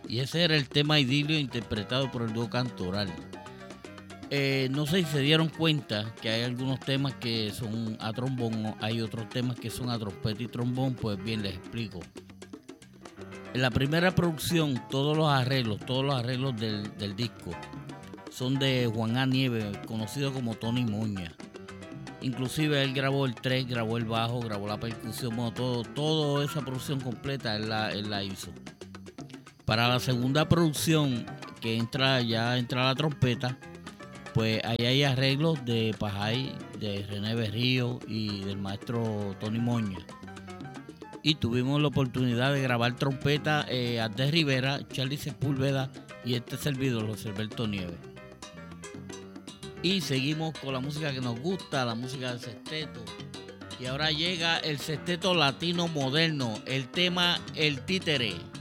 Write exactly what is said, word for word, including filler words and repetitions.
Y ese era el tema Idilio interpretado por el dúo Cantoral. Eh, no sé si se dieron cuenta que hay algunos temas que son a trombón, hay otros temas que son a trompeta y trombón. Pues bien, les explico. En la primera producción, todos los arreglos, todos los arreglos del, del disco son de Juan A. Nieves, conocido como Tony Moña. Inclusive él grabó el tres, grabó el bajo, grabó la percusión, bueno, todo, toda esa producción completa él la, él la hizo. Para la segunda producción, que entra ya entra la trompeta, pues ahí hay arreglos de Pajay, de René Berrío y del maestro Tony Moña. Y tuvimos la oportunidad de grabar trompeta eh, Ardés Rivera, Charlie Sepúlveda y este servidor, José Alberto Nieves. Y seguimos con la música que nos gusta, la música del sexteto. Y ahora llega el sexteto latino moderno, el tema El Títere.